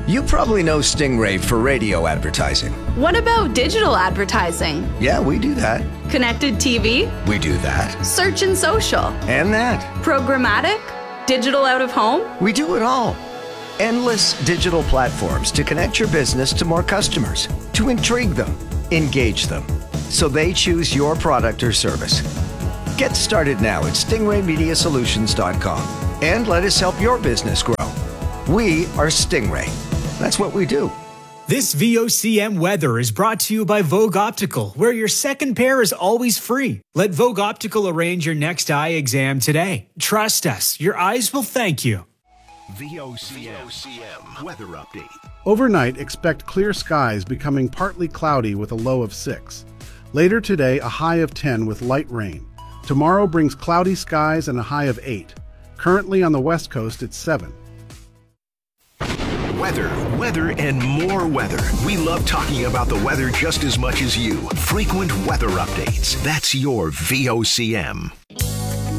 You probably know Stingray for radio advertising. What about digital advertising? Yeah, we do that. Connected TV? We do that. Search and social? And that. Programmatic? Digital out of home? We do it all. Endless digital platforms to connect your business to more customers, to intrigue them, engage them, so they choose your product or service. Get started now at stingraymediasolutions.com and let us help your business grow. We are Stingray. That's what we do. This VOCM weather is brought to you by Vogue Optical, where your second pair is always free. Let Vogue Optical arrange your next eye exam today. Trust us, your eyes will thank you. VOCM weather update. Overnight, expect clear skies becoming partly cloudy with a low of 6. Later today, a high of 10 with light rain. Tomorrow brings cloudy skies and a high of 8. Currently on the west coast, it's 7. Weather, and more weather. We love talking about the weather just as much as you. Frequent weather updates. That's your VOCM.